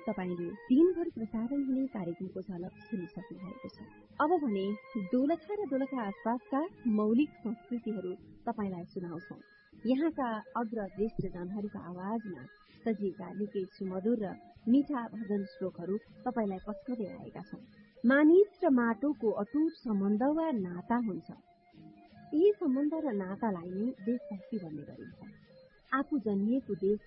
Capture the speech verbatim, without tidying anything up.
तपाईले दिनभर प्रसारण हुने कार्यक्रमको झलक सुनिसक्नु भएको छ। अब भने दोलखा र दोलखा आसपासका मौलिक संस्कृतिहरू तपाईलाई सुनाउँछौ। यहाँका अग्र ज्येष्ठ जनहरूका आवाजमा सजिएका निकै सुमधुर र मिठा भजन श्लोकहरू तपाईलाई पस्कदै आएका छौं। मानिस र माटोको अटुट सम्बन्ध वा नाता हुन्छ। यही सम्बन्ध र नातालाई नै देशभक्ति भन्ने गरिन्छ। आफू जन्मिएको देश